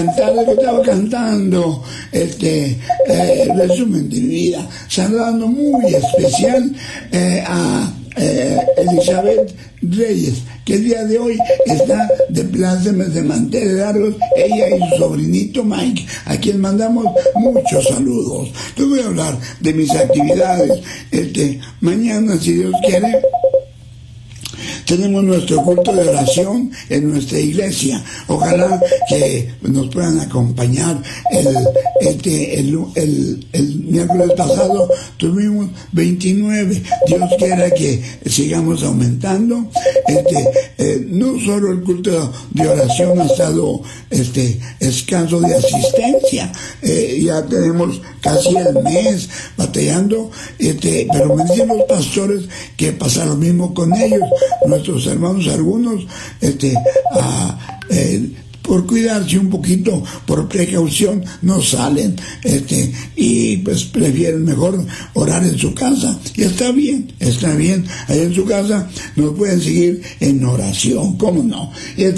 Que estaba cantando resumen de mi vida, saludando muy especial a Elizabeth Reyes, que el día de hoy está de plácemes de manteles largos, ella y su sobrinito Mike, a quien mandamos muchos saludos. Te voy a hablar de mis actividades. Mañana, si Dios quiere, tenemos nuestro culto de oración en nuestra iglesia. Ojalá que nos puedan acompañar. El miércoles pasado tuvimos 29. Dios quiera que sigamos aumentando. No solo el culto de oración ha estado escaso de asistencia. Ya tenemos casi el mes batallando, pero me dicen los pastores que pasa lo mismo con ellos. Nuestros hermanos, algunos, por cuidarse un poquito, por precaución, no salen, y pues prefieren mejor orar en su casa. Y está bien, ahí en su casa nos pueden seguir en oración, ¿cómo no?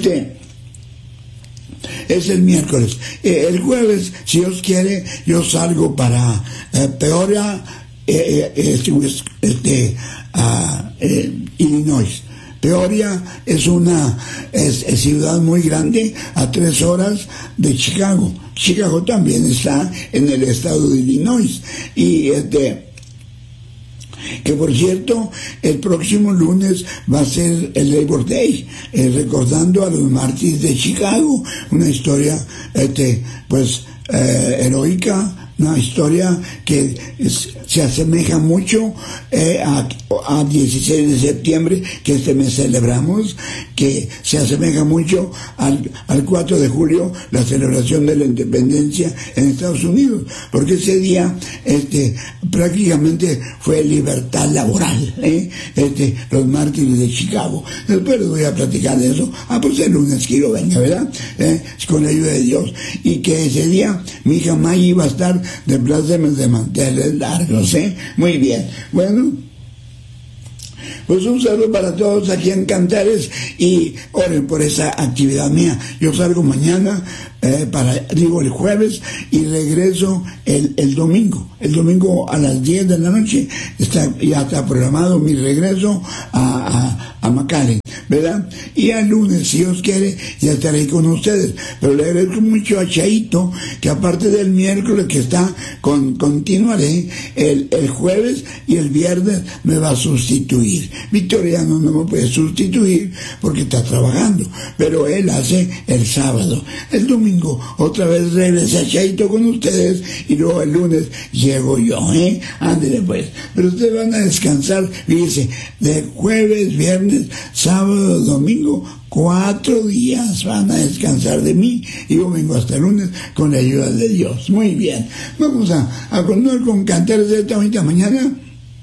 Es el miércoles. El jueves, si Dios quiere, yo salgo para Peoria, Illinois. Peoria es una ciudad muy grande, a 3 horas de Chicago. Chicago también está en el estado de Illinois. Y que por cierto, el próximo lunes va a ser el Labor Day, recordando a los mártires de Chicago, una historia heroica, una historia que se asemeja mucho a 16 de septiembre, que este mes celebramos, que se asemeja mucho al 4 de julio, la celebración de la independencia en Estados Unidos, porque ese día prácticamente fue libertad laboral, los mártires de Chicago. Después les voy a platicar de eso. Pues el lunes quiero venga, ¿verdad? Con la ayuda de Dios. Y que ese día mi hija May iba a estar de plácemes de manteles largos, Muy bien. Bueno, pues un saludo para todos aquí en Cantares y oren por esa actividad mía. Yo salgo mañana, el jueves, y regreso el domingo. El domingo a las 10 de la noche ya está programado mi regreso a McAllen, ¿verdad? Y el lunes, si Dios quiere, ya estaré con ustedes. Pero le agradezco mucho a Chaito, que aparte del miércoles que está, continuaré el jueves, y el viernes me va a sustituir. Victoriano no me puede sustituir porque está trabajando, pero él hace el sábado. El domingo otra vez regresa a Chaito con ustedes, y luego el lunes llego yo, Ándele pues. Pero ustedes van a descansar, fíjense, de jueves, viernes, sábado, domingo, 4 días van a descansar de mí, y yo vengo hasta el lunes con la ayuda de Dios. Muy bien, vamos a continuar con Cantares de esta bonita mañana.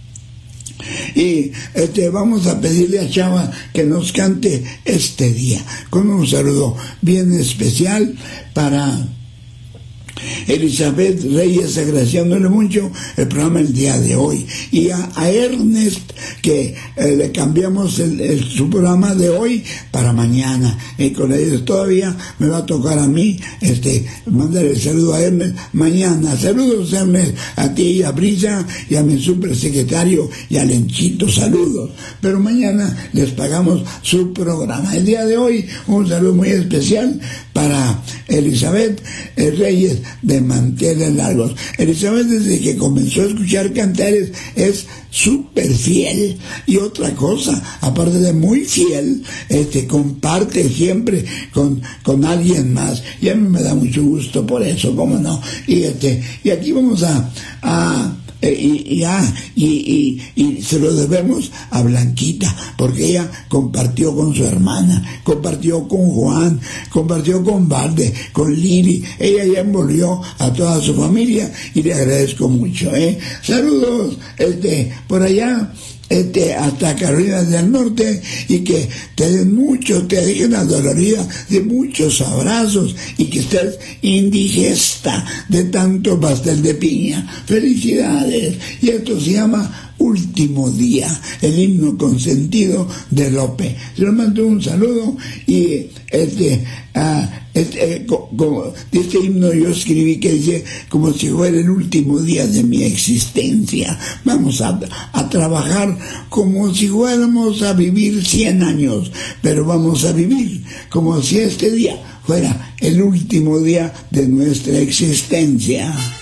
Y vamos a pedirle a Chava que nos cante este día con un saludo bien especial para Elizabeth Reyes, agraciándole mucho el programa el día de hoy, y a Ernest, que le cambiamos su programa de hoy para mañana, y con ellos todavía me va a tocar a mí mandar el saludo a Ernest mañana. Saludos, Ernest, a ti y a Brisa y a mi supersecretario y a Lenchito, saludos. Pero mañana les pagamos su programa. El día de hoy un saludo muy especial para Elizabeth Reyes de manteles largos. Elizabeth, desde que comenzó a escuchar Cantares, es súper fiel. Y otra cosa, aparte de muy fiel, comparte siempre con alguien más, y a mí me da mucho gusto por eso, cómo no. Y aquí vamos y se lo debemos a Blanquita, porque ella compartió con su hermana, compartió con Juan, compartió con Valde, con Lili. Ella ya envolvió a toda su familia, y le agradezco mucho, Saludos, por allá, hasta Carolina del Norte, y que te dejen adolorida de muchos abrazos, y que estés indigesta de tanto pastel de piña. Felicidades. Y esto se llama último día, el himno consentido de Lope. Se lo mando un saludo y este himno yo escribí que dice como si fuera el último día de mi existencia. Vamos a trabajar como si fuéramos a vivir 100 años, pero vamos a vivir como si este día fuera el último día de nuestra existencia.